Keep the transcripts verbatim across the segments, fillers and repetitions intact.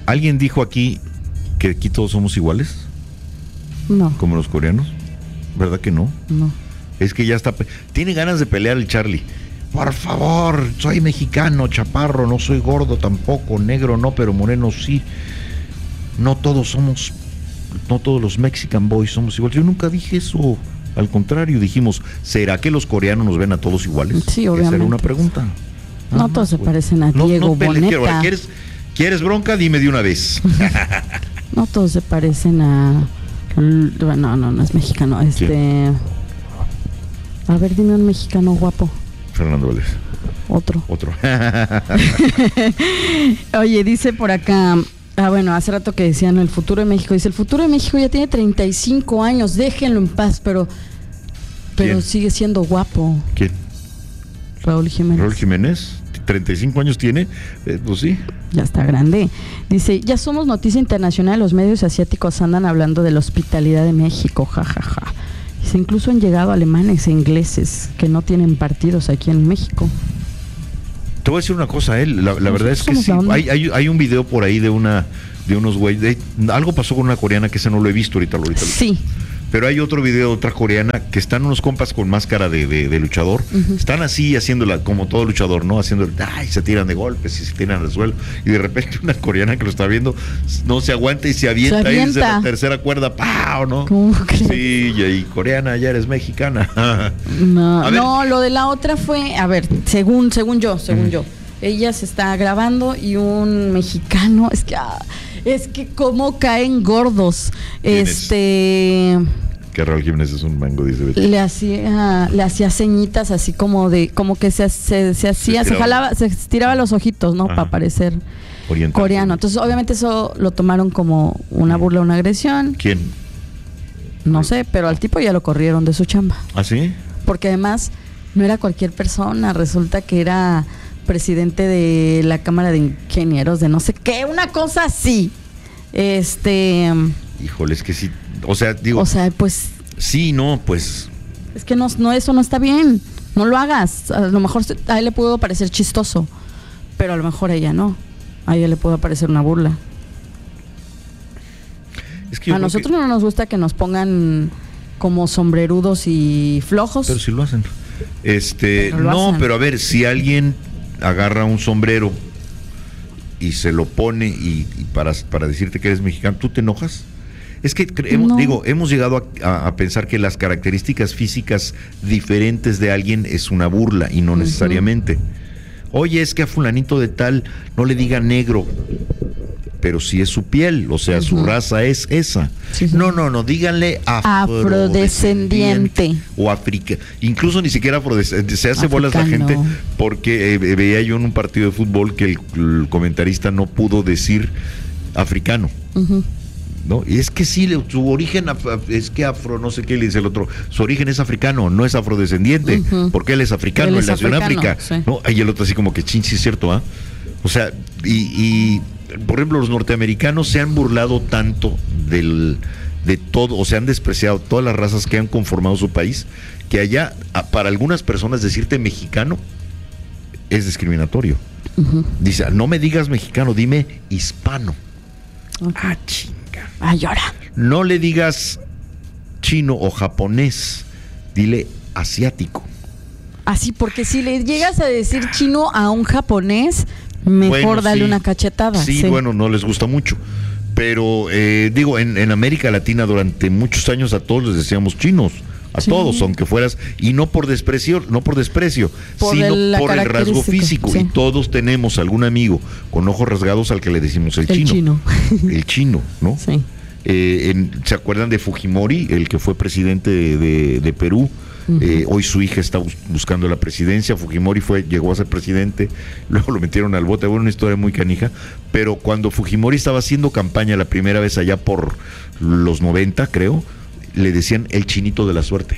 ¿Alguien dijo aquí que aquí todos somos iguales? No. Como los coreanos. ¿Verdad que no? No. Es que ya está... Tiene ganas de pelear el Charlie. Por favor, soy mexicano, chaparro, no soy gordo tampoco, negro no, pero moreno sí. No todos somos... No todos los Mexican boys somos iguales. Yo nunca dije eso. Al contrario, dijimos, ¿será que los coreanos nos ven a todos iguales? Sí, obviamente. Esa era una pregunta. No todos se parecen a No, Diego no pelees, quiero- Boneta. ¿quieres, ¿Quieres bronca? Dime de una vez. No todos se parecen a... No, no, no es mexicano. Este... A ver, dime un mexicano guapo. Fernando Valdés. Otro. Otro. Oye, dice por acá... Ah, bueno, hace rato que decían el futuro de México. Dice, el futuro de México ya tiene treinta y cinco años. Déjenlo en paz, pero... Pero ¿Quién? sigue siendo guapo. ¿Quién? Raúl Jiménez. Raúl Jiménez. treinta y cinco años tiene. Eh, pues sí. Ya está grande. Dice, ya somos noticia internacional. Los medios asiáticos andan hablando de la hospitalidad de México. Ja, ja, ja. Dice, incluso han llegado alemanes e ingleses que no tienen partidos aquí en México. Te voy a decir una cosa, él, la, la verdad es que somos sí. la onda. Hay, hay, hay un video por ahí de una de unos güeyes. de- Algo pasó con una coreana que ese no lo he visto ahorita. ahorita Sí. Pero hay otro video de otra coreana que están unos compas con máscara de, de, de luchador. Ujú. Están así haciéndola, como todo luchador, ¿no? Haciendo, ay, se tiran de golpes y se tiran al suelo. Y de repente una coreana que lo está viendo no se aguanta y se avienta, Se ahí desde avienta. la tercera cuerda, ¡pau! ¿No? ¿Cómo crees? Sí, y ahí, coreana, ya eres mexicana. No, A ver. no, lo de la otra fue, a ver, según, según yo, según Ujú. yo, ella se está grabando y un mexicano, es que, ah, es que cómo caen gordos, ¿Quién es? este, Que Raúl Jiménez es un mango, dice Betty. le hacía, le hacía ceñitas así como de, como que se, se, se hacía, se, estiraba. jalaba, se estiraba los ojitos, ¿no? Ajá. Para parecer Oriental. coreano. Entonces, obviamente eso lo tomaron como una burla, una agresión, ¿Quién? no sé, pero al tipo ya lo corrieron de su chamba. ¿Ah, sí? Porque además no era cualquier persona, resulta que era presidente de la Cámara de Ingenieros de no sé qué, una cosa así. Este, Híjole, es que sí. O sea, digo, o sea, pues sí, no, pues. es que no, no, eso no está bien. No lo hagas. A lo mejor se- a él le pudo parecer chistoso, pero a lo mejor a ella no. A ella le pudo parecer una burla. Es que yo A creo nosotros que- no nos gusta que nos pongan como sombrerudos y flojos. Pero sí lo hacen. Este, Pero lo no, hacen. pero a ver, si alguien agarra un sombrero y se lo pone y, y para, para decirte que eres mexicano, ¿tú te enojas? Es que cre- hemos, No. digo, hemos llegado a, a- a pensar que las características físicas diferentes de alguien es una burla y no Ujú. necesariamente. Oye, es que a fulanito de tal no le diga negro, pero si es su piel, o sea, su Ujú. raza es esa. Sí, sí. No, no, no, díganle Afrodescendiente. afrodescendiente o africa, incluso ni siquiera afrodescendiente, se hace bolas la Africano. gente porque eh, veía yo en un partido de fútbol que el, el comentarista no pudo decir africano. Ujú. ¿No? Y es que sí, le- su origen af- af- es que afro, no sé qué le dice el otro, su origen es africano, no es afrodescendiente, Ujú. porque él es africano, Él él, es nació en africano, África, sí. ¿no? Y el otro así como que chin, sí es cierto, ¿ah? O sea, y, y, por ejemplo, los norteamericanos se han burlado tanto del, de todo, o sea, han despreciado todas las razas que han conformado su país, que allá, a- para algunas personas decirte mexicano es discriminatorio. Ujú. Dice, no me digas mexicano, dime hispano. Ok. Ah, chinga. Ay, llora. No le digas chino o japonés, dile asiático. Así, porque si le llegas a decir chino a un japonés, mejor Bueno, dale sí. una cachetada. Sí, bueno, no les gusta mucho. Pero eh, digo, en, en América Latina durante muchos años a todos les decíamos chinos. A Sí. todos, aunque fueras, y no por desprecio, no por desprecio, Por sino el- la por el rasgo característica, físico. sí. Y todos tenemos algún amigo con ojos rasgados al que le decimos el, El chino. El chino, ¿no? Sí. Eh, en- ¿Se acuerdan de Fujimori, el que fue presidente de, de- de Perú? Ujú. Eh, hoy su hija está bus- buscando la presidencia. Fujimori fue, llegó a ser presidente, luego lo metieron al bote. Bueno, una historia muy canija. Pero cuando Fujimori estaba haciendo campaña la primera vez allá por los noventa, creo, le decían el chinito de la suerte.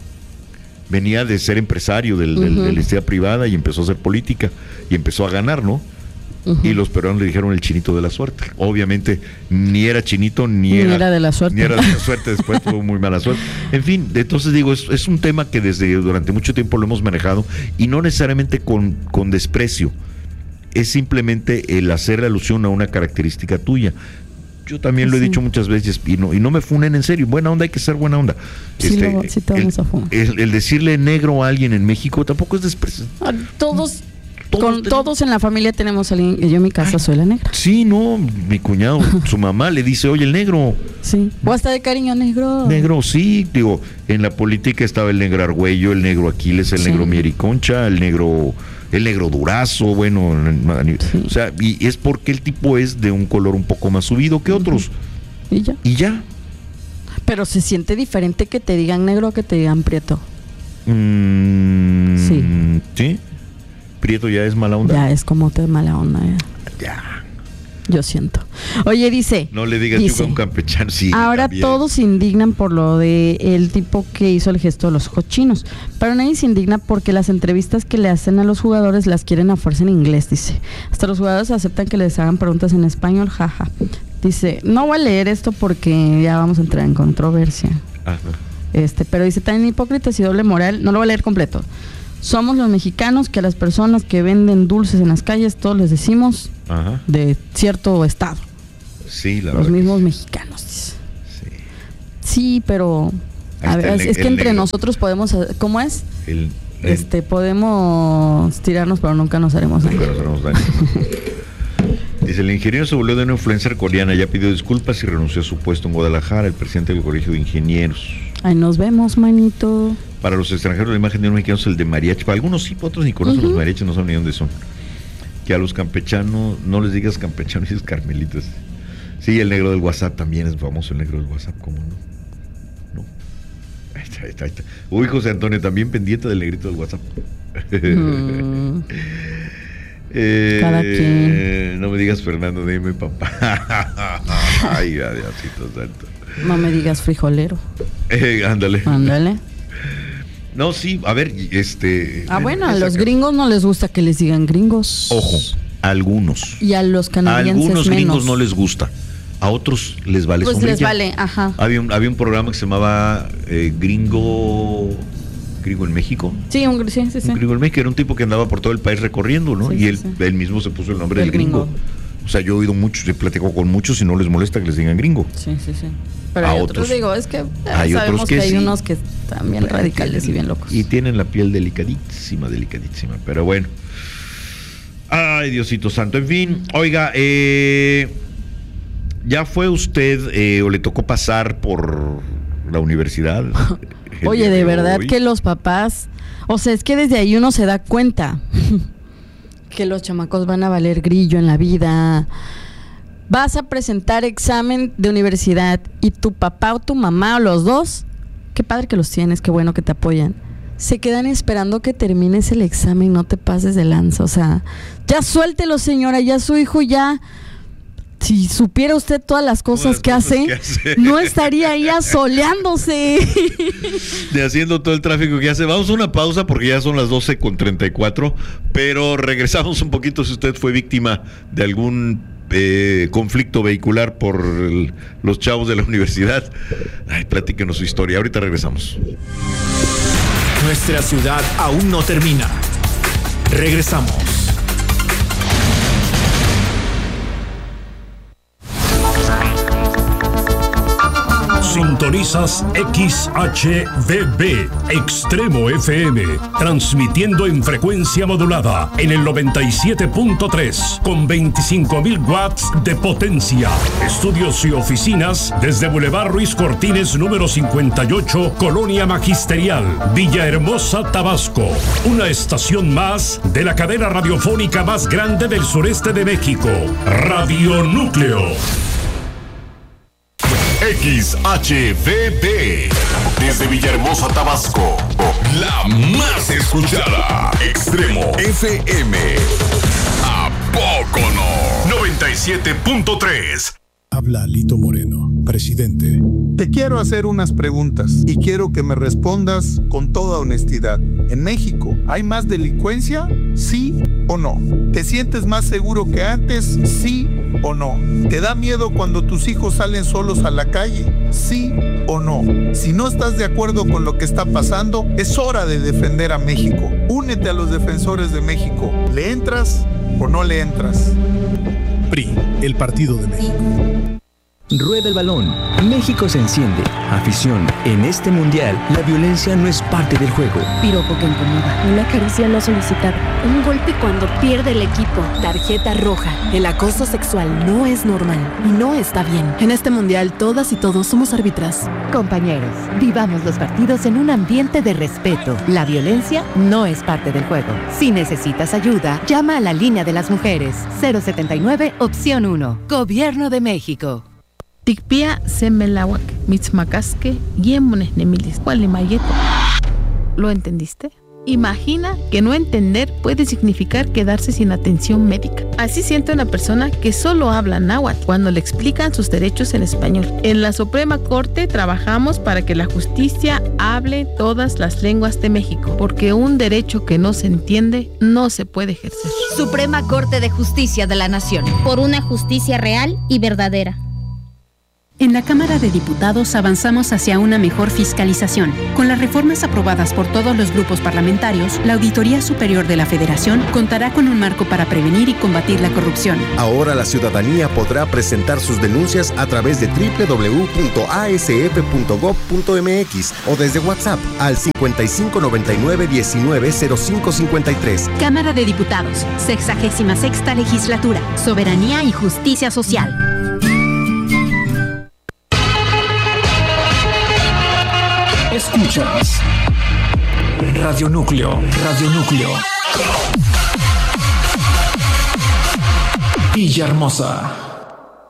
Venía de ser empresario del, del- Ujú. de la entidad privada y empezó a hacer política y empezó a ganar, ¿no? Ujú. Y los peruanos le dijeron el chinito de la suerte. Obviamente ni era chinito ni, Ni era, era de la suerte. Ni era de la suerte, después tuvo muy mala suerte. En fin, entonces digo, es, es un tema que desde durante mucho tiempo lo hemos manejado y no necesariamente con, con desprecio, es simplemente el hacer alusión a una característica tuya. Yo también lo he Sí. dicho muchas veces y no, y no me funen en serio. Buena onda, hay que ser buena onda. Sí, lo- sí te el, vamos a funar. el- el decirle negro a alguien en México tampoco es desprecio. Ah, Todos, Todos con, tenemos- todos en la familia tenemos a alguien. Yo en mi casa Ay. soy la negra. Sí, no, mi cuñado, su mamá le dice, oye, el negro, Sí. O hasta de cariño negro. negro, sí, digo, en la política estaba el negro Argüello, el negro Aquiles, el Sí. negro Miericoncha, el negro, el negro Durazo, bueno, Sí. o sea, y es porque el tipo es de un color un poco más subido que otros, Y ya. y ya. Pero se siente diferente que te digan negro a que te digan prieto. Mm, Sí. ¿Sí? Prieto ya es mala onda. Ya es como te mala onda. Ya. Ya. Yo siento. Oye, dice. No le digas dice, yo a un campechano, sí. ahora también. todos se indignan por lo de el tipo que hizo el gesto de los ojos chinos. Pero nadie se indigna porque las entrevistas que le hacen a los jugadores las quieren a fuerza en inglés, dice. Hasta los jugadores aceptan que les hagan preguntas en español, jaja. Dice, no voy a leer esto porque ya vamos a entrar en controversia. Ajá. Este, pero dice, tan hipócritas y doble moral, no lo voy a leer completo. Somos los mexicanos que a las personas que venden dulces en las calles, todos les decimos Ajá. de cierto estado. Sí, la Los verdad. mismos mexicanos, dice. Sí. Sí, pero Ahí a está ver, el es, ne- es que el entre negro. nosotros podemos, ¿cómo es? El, el- Este, podemos tirarnos, pero nunca nos haremos daño. Nunca nos haremos daño. Dice, el ingeniero se volvió de una influencer coreana, ya pidió disculpas y renunció a su puesto en Guadalajara, el presidente del Colegio de Ingenieros. Ahí nos vemos, manito. Para los extranjeros la imagen de un mexicano es el de mariachi. Para algunos sí, para otros ni conocen Ujú. los mariachis, no saben ni dónde son. Que a los campechanos, no les digas campechanos, dices carmelitas. Sí, el negro del WhatsApp también es famoso, el negro del WhatsApp, ¿cómo no? No. Ahí está, ahí está, ahí está. Uy, José Antonio, también pendiente del negrito del WhatsApp. Mm, Eh, Cada quien. No me digas Fernando, dime papá. Ay, Diosito santo. no me digas frijolero. Eh, ándale. Ándale. No, sí, a ver, este. Ah, bueno, a esa los ca- gringos no les gusta que les digan gringos. Ojo, a algunos. Y a los A canadienses algunos menos. gringos no les gusta. A otros les vale Pues sombrilla. les vale, ajá. Había un, había un programa que se llamaba eh, Gringo. Gringo en México. Sí, un sí, sí, sí. Un gringo en México era un tipo que andaba por todo el país recorriendo, ¿no? Sí, y sí, él, sí. él mismo se puso el nombre El del gringo. gringo. O sea, yo he oído muchos, he platicado con muchos y no les molesta que les digan gringo. Sí, sí, sí. Pero A hay otros, otros- digo, es que eh, hay sabemos otros que que, hay sí. unos que están bien Bueno, radicales tienen- y bien locos. Y tienen la piel delicadísima, delicadísima. Pero bueno. Ay, Diosito santo. En fin, oiga, eh, ¿ya fue usted eh, o le tocó pasar por la universidad? el Oye, día de verdad hoy? que los papás, o sea, es que desde ahí uno se da cuenta que los chamacos van a valer grillo en la vida. Vas a presentar examen de universidad y tu papá o tu mamá o los dos, qué padre que los tienes, qué bueno que te apoyan. Se quedan esperando que termines el examen, no te pases de lanza, o sea, ya suéltelo, señora, ya su hijo ya, si supiera usted todas las cosas, las que, cosas hace, que hace. no estaría ahí asoleándose. De haciendo todo el tráfico que hace. Vamos a una pausa porque ya son las doce con treinta y cuatro, pero regresamos un poquito si usted fue víctima de algún eh, conflicto vehicular por el- los chavos de la universidad. Ay, platíquenos su historia. Ahorita regresamos. Nuestra ciudad aún no termina. Regresamos. Sintonizas X H V B Extremo F M, transmitiendo en frecuencia modulada en el noventa y siete punto tres con veinticinco mil watts de potencia. Estudios y oficinas desde Boulevard Ruiz Cortines número cincuenta y ocho, Colonia Magisterial, Villahermosa, Tabasco. Una estación más de la cadena radiofónica más grande del sureste de México, Radio Núcleo. X H V B desde Villahermosa, Tabasco, la más escuchada. Extremo F M. ¿A poco no? noventa y siete punto tres. Habla Lito Moreno, presidente. Te quiero hacer unas preguntas y quiero que me respondas con toda honestidad. ¿En México hay más delincuencia? ¿Sí o no? ¿Te sientes más seguro que antes? ¿Sí o no? ¿Te da miedo cuando tus hijos salen solos a la calle? ¿Sí o no? Si no estás de acuerdo con lo que está pasando, es hora de defender a México. Únete a los defensores de México. ¿Le entras o no le entras? P R I, el Partido de México. Rueda el balón. México se enciende. Afición. En este mundial, la violencia no es parte del juego. Piropo que incomoda. Una caricia no solicitada. Un golpe cuando pierde el equipo. Tarjeta roja. El acoso sexual no es normal y no está bien. En este mundial, todas y todos somos árbitras. Compañeros, vivamos los partidos en un ambiente de respeto. La violencia no es parte del juego. Si necesitas ayuda, llama a la línea de las mujeres. cero setenta y nueve, opción uno. Gobierno de México. Tikpia semelawak, mitzmacasque, yemones nemilis, mayeto. ¿Lo entendiste? Imagina que no entender puede significar quedarse sin atención médica. Así siente una persona que solo habla náhuatl cuando le explican sus derechos en español. En la Suprema Corte trabajamos para que la justicia hable todas las lenguas de México, porque un derecho que no se entiende no se puede ejercer. Suprema Corte de Justicia de la Nación. Por una justicia real y verdadera. En la Cámara de Diputados avanzamos hacia una mejor fiscalización. Con las reformas aprobadas por todos los grupos parlamentarios, la Auditoría Superior de la Federación contará con un marco para prevenir y combatir la corrupción. Ahora la ciudadanía podrá presentar sus denuncias a través de doble u doble u doble u punto a s f punto gob punto m x o desde WhatsApp al cincuenta y cinco noventa y nueve diecinueve cero cinco cincuenta y tres. Cámara de Diputados, sexagésima sexta Legislatura, Soberanía y Justicia Social. Escuchas Radio Núcleo, Radio Núcleo. Villahermosa.